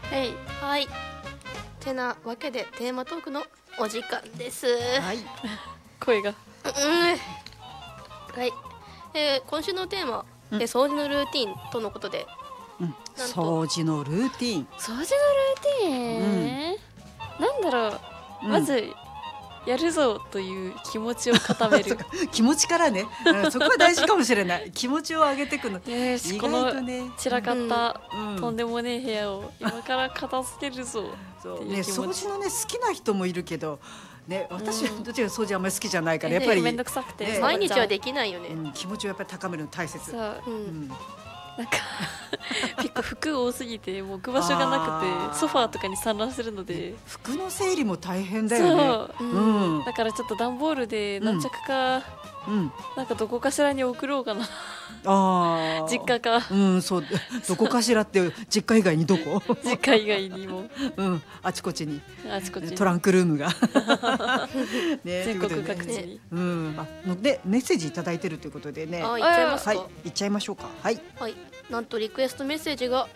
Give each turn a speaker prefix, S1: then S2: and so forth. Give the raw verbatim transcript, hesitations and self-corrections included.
S1: はい。
S2: はい。てなわけでテーマトークのお時間です。
S3: はい。
S1: 声が。
S2: うん。はい。えー、今週のテーマ、
S3: うん、
S2: えー、掃除のルーティンとのことで。
S3: うん、掃除のルーティン。
S1: 掃除のルーティン、うん、なんだろう、うん、まずやるぞという気持ちを固める
S3: 気持ちからね、うん、そこは大事かもしれない気持ちを上げてくの
S1: よし、意外とね、この散らかった、うん、とんでもねえ部屋を今から片付けるぞっていう気持ち。
S3: ね、掃除のね好きな人もいるけどね、私はどちらか掃除あんまり好きじゃないから、やっぱり
S1: 面倒くさくて、ね、
S2: 毎日はできないよね、
S3: うん、気持ちをやっぱり高めるの大切。
S1: そう、うん、なんか結構服多すぎてもう置く場所がなくてソファーとかに散乱するので、
S3: 服の整理も大変だよね。
S1: そう、うん、だからちょっと段ボールで何着か、うん、なんかどこかしらに送ろうかな。あ実家か、
S3: うん、そう、どこかしらって実家以外にどこ
S1: 実家以外にも、
S3: うん、あちこちに
S1: あちこちに
S3: トランクルームが
S1: ね、全国各地に、
S3: うん、あのでメッセージいただいてるということでね、
S2: あ、いっちゃいますか。
S3: はい、いっちゃいましょうか。はい、
S2: はい、なんとリクエストメッセージが